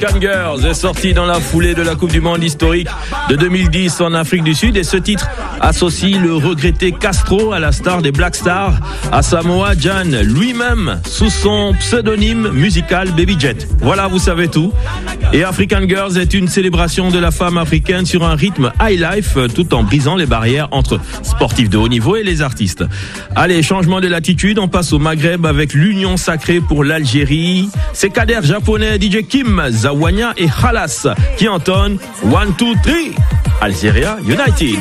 African Girls est sorti dans la foulée de la Coupe du Monde historique de 2010 en Afrique du Sud et ce titre associe le regretté Castro à la star des Black Stars, à Samoa John lui-même sous son pseudonyme musical Baby Jet. Voilà, vous savez tout. Et African Girls est une célébration de la femme africaine sur un rythme high life tout en brisant les barrières entre sportifs de haut niveau et les artistes. Allez, changement de latitude, on passe au Maghreb avec l'union sacrée pour l'Algérie. C'est Kader japonais, DJ Kim, Zawanya et Halas qui entonnent 1, 2, 3. Algeria United.